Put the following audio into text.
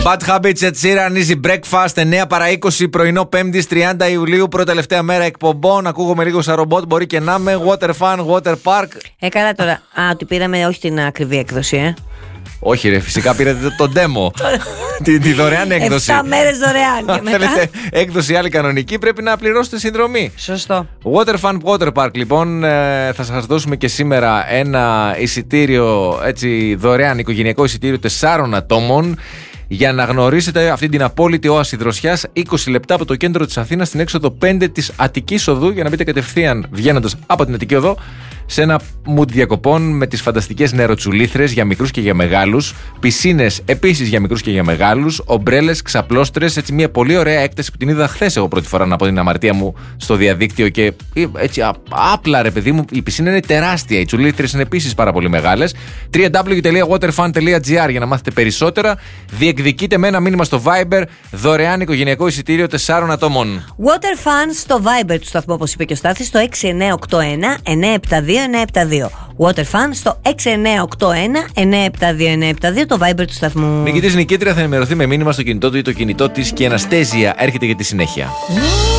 Bad Habits at Sheeran, Easy Breakfast, 9 παρά 20, πρωινό 5η 30 Ιουλίου, πρώτη τελευταία μέρα εκπομπών. Ακούγομαι λίγο σαν ρομπότ, μπορεί και να είμαι. Water Fun, Water Park. Καλά τώρα. Ότι πήραμε όχι την ακριβή έκδοση, Όχι, ρε, φυσικά πήρατε το demo. τη δωρεάν έκδοση. 7 μέρες δωρεάν. Αν θέλετε έκδοση άλλη κανονική, πρέπει να πληρώσετε συνδρομή. Σωστό. Water Fun, Water Park, λοιπόν. Θα σας δώσουμε και σήμερα ένα εισιτήριο, έτσι, δωρεάν οικογενειακό εισιτήριο 4 ατόμων. Για να γνωρίσετε αυτή την απόλυτη όαση δροσιάς, 20 λεπτά από το κέντρο της Αθήνας στην έξοδο 5 της Αττικής Οδού, για να μπείτε κατευθείαν βγαίνοντας από την Αττική Οδό σε ένα mood διακοπών με τις φανταστικές νεροτσουλήθρες για μικρούς και για μεγάλους, πισίνες επίσης για μικρούς και για μεγάλους, ομπρέλες, ξαπλώστρες, έτσι μια πολύ ωραία έκταση που την είδα χθες εγώ πρώτη φορά, να πω την αμαρτία μου, στο διαδίκτυο, και έτσι απλά, ρε παιδί μου, η πισίνα είναι τεράστια, οι τσουλήθρες είναι επίσης πάρα πολύ μεγάλες. www.waterfun.gr για να μάθετε περισσότερα. Διεκδικείτε με ένα μήνυμα στο Viber δωρεάν οικογενειακό εισιτήριο 4 ατόμων. Water Fun στο Viber του σταθμού, όπως είπε και ο Στάθης, στο 6981-972-972. Water Fun στο 6981-972-972, το Viber του σταθμού. Νικητής νικήτρια θα ενημερωθεί με μήνυμα στο κινητό του ή το κινητό της, και η Αναστέζια έρχεται για τη συνέχεια.